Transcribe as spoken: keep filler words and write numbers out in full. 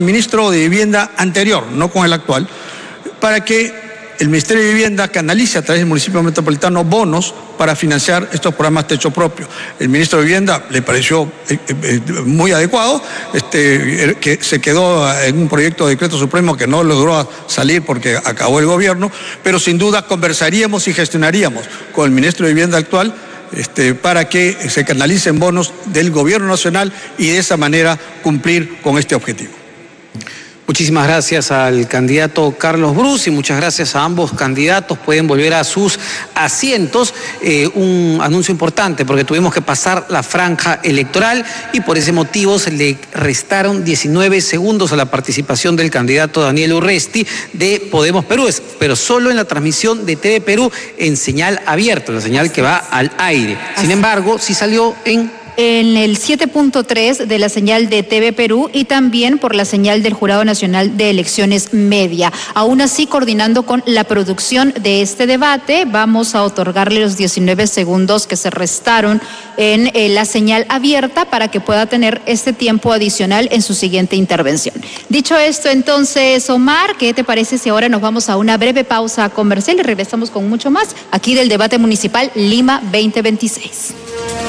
ministro de Vivienda anterior, no con el actual, para que el Ministerio de Vivienda canalice a través del municipio metropolitano bonos para financiar estos programas techo propio. El ministro de Vivienda le pareció eh, eh, muy adecuado, este, que se quedó en un proyecto de decreto supremo que no logró salir porque acabó el gobierno, pero sin duda conversaríamos y gestionaríamos con el ministro de Vivienda actual Este, para que se canalicen bonos del gobierno nacional y de esa manera cumplir con este objetivo. Muchísimas gracias al candidato Carlos Brus y muchas gracias a ambos candidatos. Pueden volver a sus asientos. Eh, un anuncio importante porque tuvimos que pasar la franja electoral y por ese motivo se le restaron diecinueve segundos a la participación del candidato Daniel Urresti de Podemos Perú, pero solo en la transmisión de T V Perú en señal abierta, la señal que va al aire. Sin embargo, sí salió en... en el siete punto tres de la señal de T V Perú y también por la señal del Jurado Nacional de Elecciones Media. Aún así, coordinando con la producción de este debate, vamos a otorgarle los diecinueve segundos que se restaron en eh, la señal abierta para que pueda tener este tiempo adicional en su siguiente intervención. Dicho esto, entonces, Omar, ¿qué te parece si ahora nos vamos a una breve pausa comercial y regresamos con mucho más aquí del debate municipal Lima veinte veintiséis?